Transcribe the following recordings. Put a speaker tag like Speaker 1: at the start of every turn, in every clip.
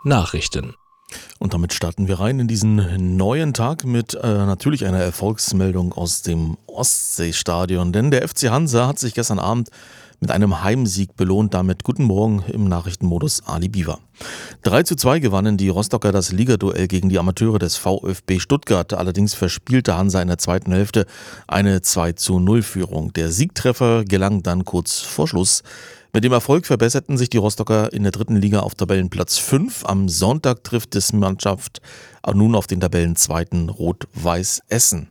Speaker 1: Nachrichten.
Speaker 2: Und damit starten wir rein in diesen neuen Tag mit natürlich einer Erfolgsmeldung aus dem Ostseestadion. Denn der FC Hansa hat sich gestern Abend mit einem Heimsieg belohnt. Damit guten Morgen im Nachrichtenmodus Ali Biwa. 3:2 gewannen die Rostocker das Ligaduell gegen die Amateure des VfB Stuttgart. Allerdings verspielte Hansa in der zweiten Hälfte eine 2:0-Führung. Der Siegtreffer gelang dann kurz vor Schluss. Mit dem Erfolg verbesserten sich die Rostocker in der dritten Liga auf Tabellenplatz 5. Am Sonntag trifft die Mannschaft nun auf den Tabellenzweiten Rot-Weiß Essen.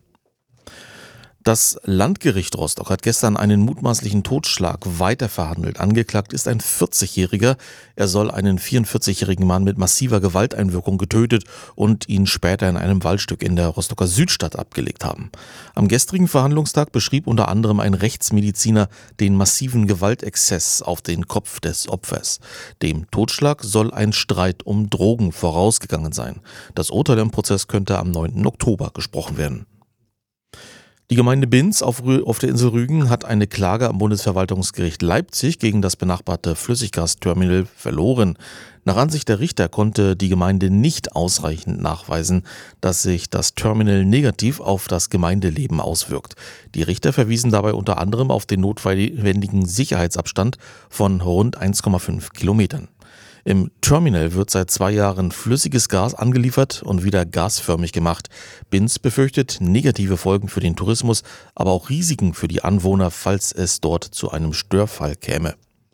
Speaker 2: Das Landgericht Rostock hat gestern einen mutmaßlichen Totschlag weiterverhandelt. Angeklagt ist ein 40-Jähriger. Er soll einen 44-jährigen Mann mit massiver Gewalteinwirkung getötet und ihn später in einem Waldstück in der Rostocker Südstadt abgelegt haben. Am gestrigen Verhandlungstag beschrieb unter anderem ein Rechtsmediziner den massiven Gewaltexzess auf den Kopf des Opfers. Dem Totschlag soll ein Streit um Drogen vorausgegangen sein. Das Urteil im Prozess könnte am 9. Oktober gesprochen werden. Die Gemeinde Binz auf der Insel Rügen hat eine Klage am Bundesverwaltungsgericht Leipzig gegen das benachbarte Flüssiggasterminal verloren. Nach Ansicht der Richter konnte die Gemeinde nicht ausreichend nachweisen, dass sich das Terminal negativ auf das Gemeindeleben auswirkt. Die Richter verwiesen dabei unter anderem auf den notwendigen Sicherheitsabstand von rund 1,5 Kilometern. Im Terminal wird seit 2 Jahren flüssiges Gas angeliefert und wieder gasförmig gemacht. Binz befürchtet negative Folgen für den Tourismus, aber auch Risiken für die Anwohner, falls es dort zu einem Störfall käme.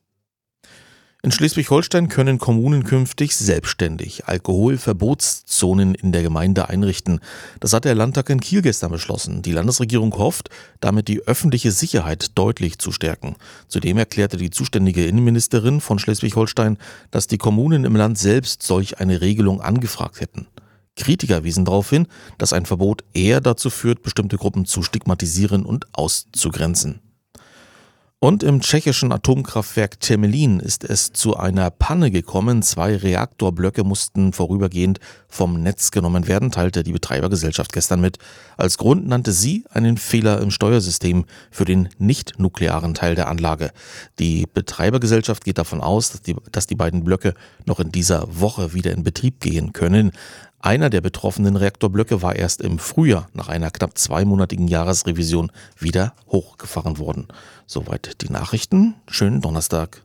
Speaker 2: In Schleswig-Holstein können Kommunen künftig selbstständig Alkoholverbotszonen in der Gemeinde einrichten. Das hat der Landtag in Kiel gestern beschlossen. Die Landesregierung hofft, damit die öffentliche Sicherheit deutlich zu stärken. Zudem erklärte die zuständige Innenministerin von Schleswig-Holstein, dass die Kommunen im Land selbst solch eine Regelung angefragt hätten. Kritiker wiesen darauf hin, dass ein Verbot eher dazu führt, bestimmte Gruppen zu stigmatisieren und auszugrenzen. Und im tschechischen Atomkraftwerk Temelín ist es zu einer Panne gekommen. 2 Reaktorblöcke mussten vorübergehend vom Netz genommen werden, teilte die Betreibergesellschaft gestern mit. Als Grund nannte sie einen Fehler im Steuersystem für den nicht-nuklearen Teil der Anlage. Die Betreibergesellschaft geht davon aus, dass die beiden Blöcke noch in dieser Woche wieder in Betrieb gehen können. Einer der betroffenen Reaktorblöcke war erst im Frühjahr nach einer knapp 2-monatigen Jahresrevision wieder hochgefahren worden. Soweit die Nachrichten. Schönen Donnerstag.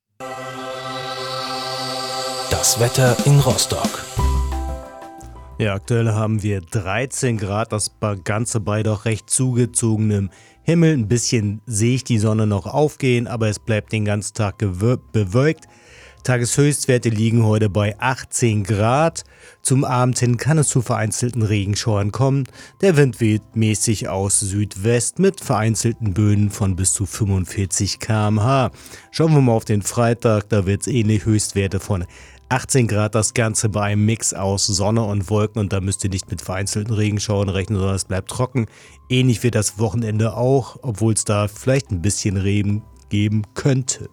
Speaker 1: Das Wetter in Rostock.
Speaker 3: Ja, aktuell haben wir 13 Grad, das Ganze bei doch recht zugezogenem Himmel. Ein bisschen sehe ich die Sonne noch aufgehen, aber es bleibt den ganzen Tag bewölkt. Tageshöchstwerte liegen heute bei 18 Grad. Zum Abend hin kann es zu vereinzelten Regenschauern kommen. Der Wind weht mäßig aus Südwest mit vereinzelten Böen von bis zu 45 km/h. Schauen wir mal auf den Freitag, da wird es ähnlich, Höchstwerte von 18 Grad, das Ganze bei einem Mix aus Sonne und Wolken, und da müsst ihr nicht mit vereinzelten Regenschauern rechnen, sondern es bleibt trocken. Ähnlich wird das Wochenende auch, obwohl es da vielleicht ein bisschen Regen geben könnte.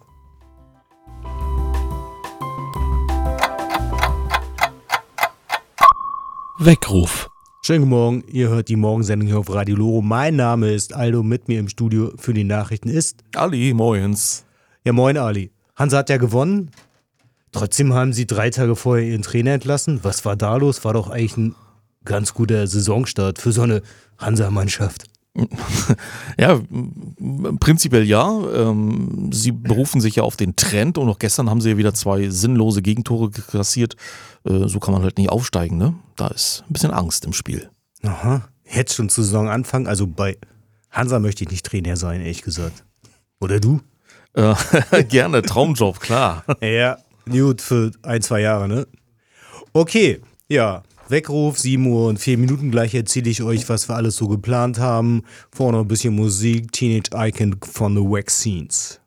Speaker 1: Weckruf.
Speaker 3: Schönen guten Morgen, ihr hört die Morgensendung hier auf Radio Loro. Mein Name ist Aldo, mit mir im Studio für die Nachrichten ist
Speaker 2: Ali, moins.
Speaker 3: Ja, moin Ali. Hansa hat ja gewonnen. Trotzdem haben sie 3 Tage vorher ihren Trainer entlassen. Was war da los? War doch eigentlich ein ganz guter Saisonstart für so eine Hansa-Mannschaft.
Speaker 2: Ja, prinzipiell ja. Sie berufen sich ja auf den Trend und auch gestern haben sie ja wieder 2 sinnlose Gegentore kassiert. So kann man halt nicht aufsteigen, ne? Da ist ein bisschen Angst im Spiel.
Speaker 3: Aha, jetzt schon zu Saisonanfang. Also bei Hansa möchte ich nicht Trainer sein, ehrlich gesagt. Oder du?
Speaker 2: Gerne, Traumjob, klar.
Speaker 3: Ja, gut für 1-2 Jahre, ne? Okay, ja. Weckruf, 7 Uhr und 4 Minuten. Gleich erzähle ich euch, was wir alles so geplant haben. Vorne ein bisschen Musik, Teenage Icon von The Vaccines.